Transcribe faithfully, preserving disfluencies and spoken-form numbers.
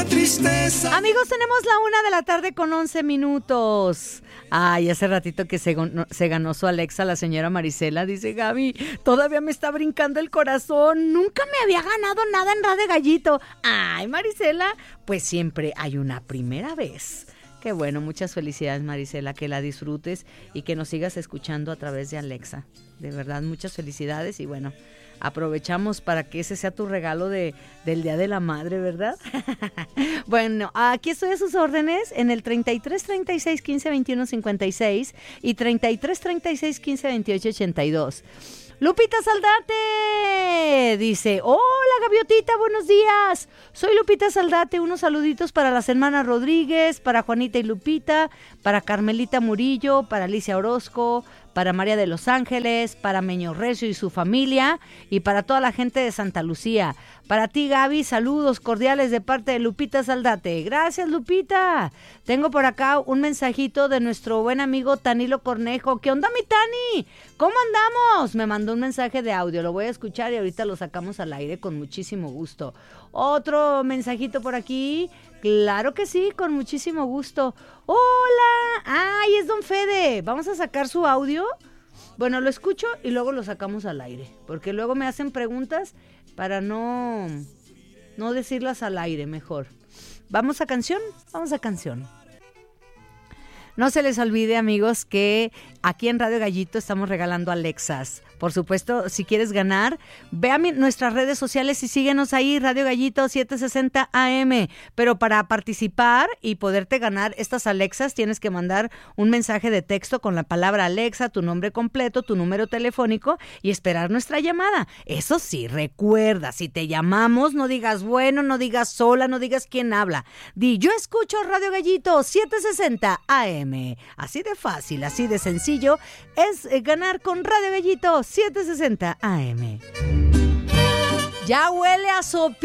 tristeza. Amigos, tenemos la una de la tarde con once minutos. Ay, hace ratito que se, ganó, se ganó su Alexa la señora Marisela. Dice Gaby, todavía me está brincando el corazón. Nunca me había ganado nada en Radio Gallito. Ay, Marisela, pues siempre hay una primera vez. Qué bueno, muchas felicidades, Marisela, que la disfrutes y que nos sigas escuchando a través de Alexa. De verdad, muchas felicidades y bueno, aprovechamos para que ese sea tu regalo de, del Día de la Madre, ¿verdad? Bueno, aquí estoy a sus órdenes en el treinta y tres, treinta y seis, quince, veintiuno, cincuenta y seis y treinta y tres, treinta y seis, quince, veintiocho, ochenta y dos. Lupita Saldate dice, hola Gaviotita, buenos días, soy Lupita Saldate, unos saluditos para las hermanas Rodríguez, para Juanita y Lupita, para Carmelita Murillo, para Alicia Orozco, para María de los Ángeles, para Meño Recio y su familia y para toda la gente de Santa Lucía. Para ti, Gaby, saludos cordiales de parte de Lupita Saldate. Gracias, Lupita. Tengo por acá un mensajito de nuestro buen amigo Tanilo Cornejo. ¿Qué onda, mi Tani? ¿Cómo andamos? Me mandó un mensaje de audio, lo voy a escuchar y ahorita lo sacamos al aire con muchísimo gusto. Otro mensajito por aquí. Claro que sí, con muchísimo gusto. ¡Hola! ¡Ay, es don Fede! Vamos a sacar su audio. Bueno, lo escucho y luego lo sacamos al aire, porque luego me hacen preguntas para no, no decirlas al aire, mejor. ¿Vamos a canción? Vamos a canción. No se les olvide, amigos, que aquí en Radio Gallito estamos regalando Alexas. Por supuesto, si quieres ganar, ve a mi, nuestras redes sociales y síguenos ahí, Radio Gallito setecientos sesenta A M. Pero para participar y poderte ganar estas Alexas, tienes que mandar un mensaje de texto con la palabra Alexa, tu nombre completo, tu número telefónico y esperar nuestra llamada. Eso sí, recuerda, si te llamamos, no digas bueno, no digas sola, no digas quién habla. Di, yo escucho Radio Gallito setecientos sesenta A M. Así de fácil, así de sencillo es ganar con Radio Gallito setecientos sesenta A M. Ya huele a sopita.